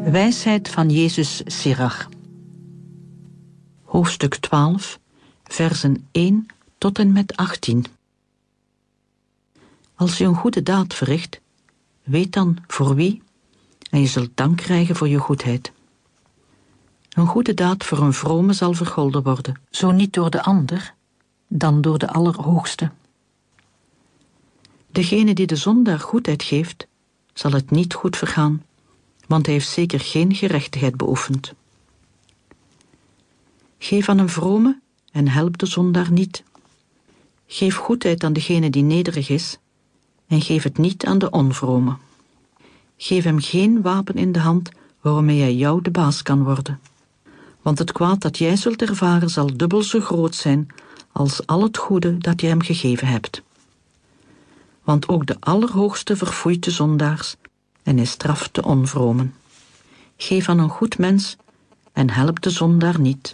Wijsheid van Jezus Sirach. Hoofdstuk 12, versen 1 tot en met 18. Als je een goede daad verricht, weet dan voor wie en je zult dank krijgen voor je goedheid. Een goede daad voor een vrome zal vergolden worden, zo niet door de ander, dan door de Allerhoogste. Degene die de zondaar goedheid geeft, zal het niet goed vergaan, want hij heeft zeker geen gerechtigheid beoefend. Geef aan een vrome en help de zondaar niet. Geef goedheid aan degene die nederig is en geef het niet aan de onvrome. Geef hem geen wapen in de hand waarmee hij jou de baas kan worden. Want het kwaad dat jij zult ervaren zal dubbel zo groot zijn als al het goede dat je hem gegeven hebt. Want ook de Allerhoogste verfoeit de zondaars en hij straft de onvromen. Geef aan een goed mens en help de zondaar niet.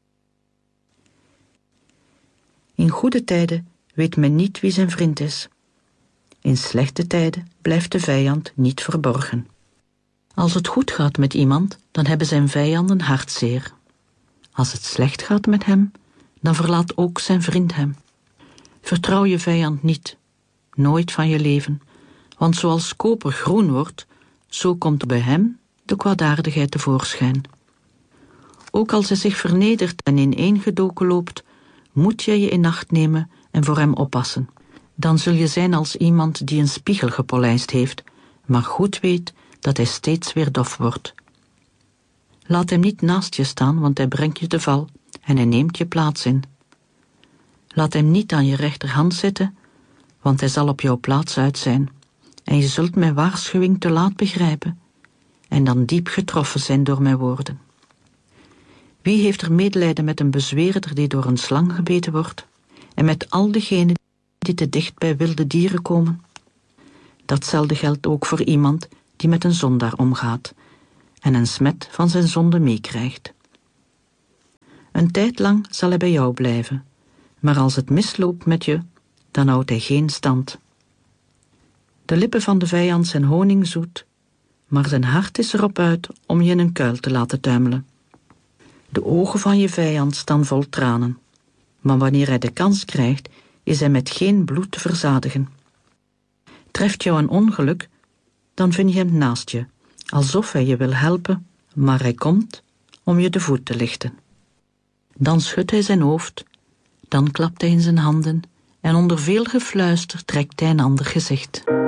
In goede tijden weet men niet wie zijn vriend is. In slechte tijden blijft de vijand niet verborgen. Als het goed gaat met iemand, dan hebben zijn vijanden hartzeer. Als het slecht gaat met hem, dan verlaat ook zijn vriend hem. Vertrouw je vijand niet, nooit van je leven, want zoals koper groen wordt, zo komt bij hem de kwaadaardigheid tevoorschijn. Ook als hij zich vernedert en ineengedoken loopt, moet je je in acht nemen en voor hem oppassen. Dan zul je zijn als iemand die een spiegel gepolijst heeft, maar goed weet dat hij steeds weer dof wordt. Laat hem niet naast je staan, want hij brengt je te val en hij neemt je plaats in. Laat hem niet aan je rechterhand zitten, want hij zal op jouw plaats uit zijn. En je zult mijn waarschuwing te laat begrijpen en dan diep getroffen zijn door mijn woorden. Wie heeft er medelijden met een bezweerder die door een slang gebeten wordt en met al degenen die te dicht bij wilde dieren komen? Datzelfde geldt ook voor iemand die met een zondaar omgaat en een smet van zijn zonde meekrijgt. Een tijd lang zal hij bij jou blijven, maar als het misloopt met je, dan houdt hij geen stand. De lippen van de vijand zijn honingzoet, maar zijn hart is erop uit om je in een kuil te laten tuimelen. De ogen van je vijand staan vol tranen, maar wanneer hij de kans krijgt, is hij met geen bloed te verzadigen. Treft jou een ongeluk, dan vind je hem naast je, alsof hij je wil helpen, maar hij komt om je de voet te lichten. Dan schudt hij zijn hoofd, dan klapt hij in zijn handen en onder veel gefluister trekt hij een ander gezicht.